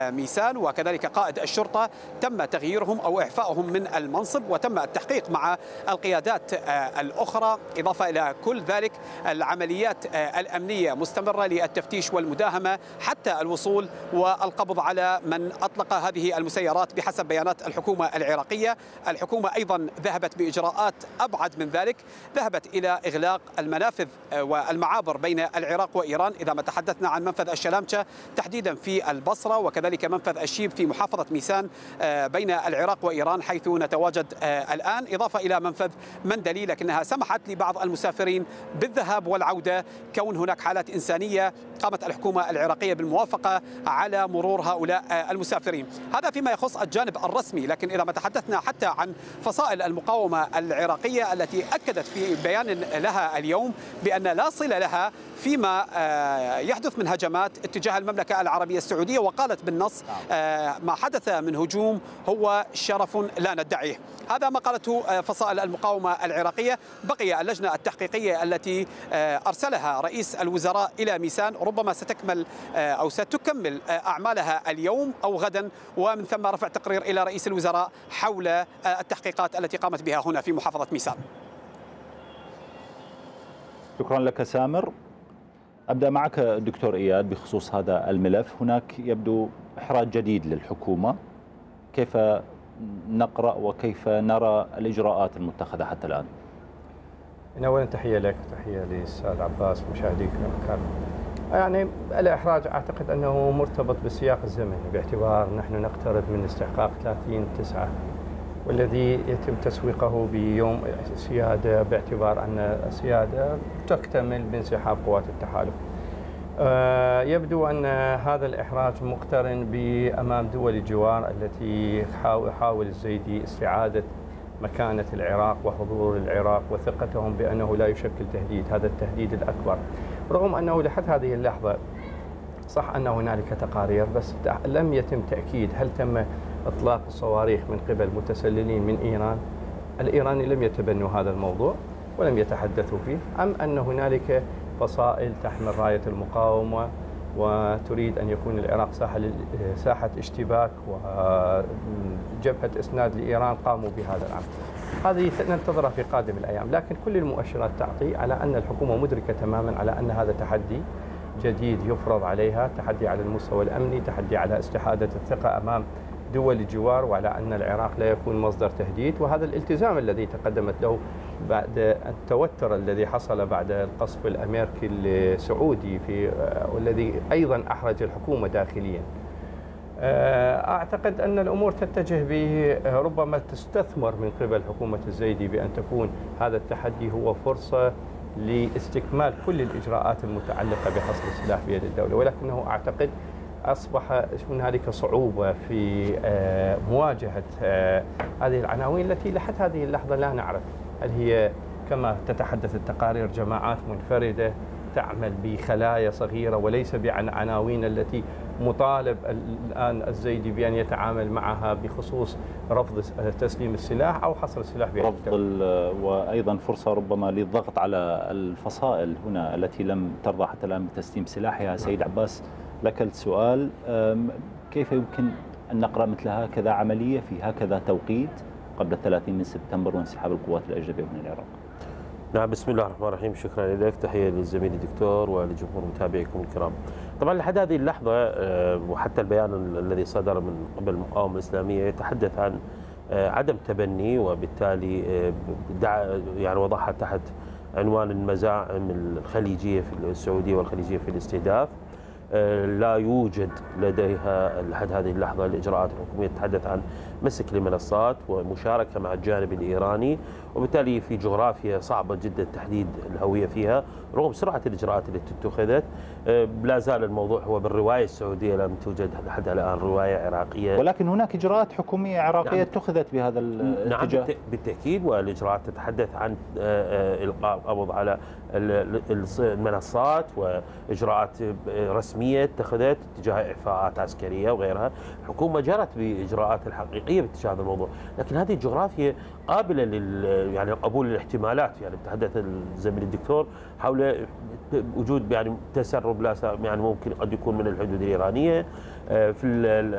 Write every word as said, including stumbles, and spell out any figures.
ميسان وكذلك قائد الشرطة تم تغييرهم أو إعفائهم من المنصب، وتم التحقيق مع القيادات الأخرى. إضافة إلى كل ذلك العمليات الأمنية مستمرة للتفتيش والمداهمة حتى الوصول والقبض على من أطلق هذه المسيرات بحسب بيانات الحكومة العراقية. الحكومة أيضا ذهبت بإجراءات أبعد من ذلك، ذهبت إلى إغلاق المنافذ والمعابر بين العراق وإيران. إذا ما تحدثنا عن منفذ الشلامشة تحديدا في البصرة، وكذلك منفذ الشيب في محافظة ميسان بين العراق وإيران حيث نتواجد الآن، إضافة إلى منفذ مندلي، لكنها سمحت لبعض المسافرين بالذهاب والعودة كون هناك حالات إنسانية قامت الحكومة العراقية بالموافقة على مرور هؤلاء المسافرين. هذا فيما يخص الجانب الرسمي، لكن إذا ما تحدثنا حتى عن فصائل المقاومة العراقية التي أكدت في بيان لها اليوم بأن لا صلة لها فيما يحدث من هجمات اتجاه المملكة العربية السعودية، وقالت بالنص ما حدث من هجوم هو شرف لا ندعيه. هذا ما قالته فصائل المقاومة العراقية. بقي اللجنة التحقيقية التي أرسلها رئيس الوزراء إلى ميسان ربما ستكمل أو ستكمل أعمالها اليوم أو غدا، ومن ثم رفع تقرير إلى رئيس الوزراء حول التحقيقات التي قامت بها هنا في محافظة ميسان. شكرا لك سامر. أبدأ معك دكتور إياد بخصوص هذا الملف. هناك يبدو إحراج جديد للحكومة، كيف نقرأ وكيف نرى الإجراءات المتخذة حتى الآن؟ أولا تحية لك وتحية للأستاذ عباس ومشاهديك المكان. يعني الإحراج أعتقد أنه مرتبط بالسياق الزمني، باعتبار نحن نقترب من استحقاق ثلاثين تسعة والذي يتم تسويقه بيوم السيادة، باعتبار أن السيادة تكتمل بانسحاب قوات التحالف. يبدو أن هذا الإحراج مقترن بأمام دول الجوار التي يحاول الزيدي استعادة مكانة العراق وحضور العراق وثقتهم بأنه لا يشكل تهديد، هذا التهديد الأكبر، رغم أنه لحد هذه اللحظة صح أن هنالك تقارير بس لم يتم تأكيد هل تم إطلاق الصواريخ من قبل متسللين من إيران. الإيراني لم يتبنوا هذا الموضوع ولم يتحدثوا فيه، أم أن هنالك فصائل تحمل راية المقاومة وتريد أن يكون العراق ساحة ساحة اشتباك وجبهة إسناد لإيران قاموا بهذا العمل. هذه ننتظرها في قادم الأيام، لكن كل المؤشرات تعطي على أن الحكومة مدركة تماما على أن هذا تحدي جديد يفرض عليها، تحدي على المستوى الأمني، تحدي على استحادة الثقة أمام دول الجوار، وعلى أن العراق لا يكون مصدر تهديد. وهذا الالتزام الذي تقدمت له بعد التوتر الذي حصل بعد القصف الأمريكي السعودي في والذي أيضا أحرج الحكومة داخليا. أعتقد أن الأمور تتجه به، ربما تستثمر من قبل حكومة الزيدي بأن تكون هذا التحدي هو فرصة لاستكمال كل الإجراءات المتعلقة بحصر السلاح بيد الدولة، ولكنه أعتقد أصبح هنالك صعوبة في مواجهة هذه العناوين التي لحد هذه اللحظة لا نعرف هل هي كما تتحدث التقارير جماعات منفردة تعمل بخلايا صغيرة وليس بعناوين التي مطالب الآن الزيدي بأن يتعامل معها بخصوص رفض تسليم السلاح أو حصر السلاح بيد الدولة. وأيضا فرصة ربما للضغط على الفصائل هنا التي لم ترضى حتى الآن بتسليم سلاحها. سيد عباس لك السؤال، كيف يمكن أن نقرأ مثل هكذا عملية في هكذا توقيت قبل الثلاثين من سبتمبر وانسحاب القوات الأجنبية من العراق؟ نعم، بسم الله الرحمن الرحيم. شكرا لك، تحية للزميل الدكتور ولجمهور متابعيكم الكرام. طبعا لحد هذه اللحظة وحتى البيان الذي صدر من قبل المقاومة الإسلامية يتحدث عن عدم تبني، وبالتالي يعني وضعها تحت عنوان المزاعم الخليجية في السعودية والخليجية في الاستهداف. لا يوجد لديها لحد هذه اللحظة الإجراءات الحكومية تتحدث عن مسك لمنصات ومشاركة مع الجانب الإيراني، وبالتالي في جغرافيا صعبة جدا تحديد الهوية فيها رغم سرعة الإجراءات التي اتخذت. لا زال الموضوع هو بالرواية السعودية، لم توجد لحد الآن رواية عراقية، ولكن هناك إجراءات حكومية عراقية نعم اتخذت بهذا الاتجاه. نعم بالتأكيد، والإجراءات تتحدث عن إلقاء قبض على المنصات وإجراءات رسمية اتخذت تجاه إعفاءات عسكرية وغيرها. الحكومة جرت بإجراءات الحقيقية باتجاه هذا الموضوع، لكن هذه الجغرافيا قابلة لل يعني قبول الاحتمالات. يعني تحدث الزميل الدكتور حول وجود يعني تسرب لا يعني ممكن قد يكون من الحدود الإيرانية في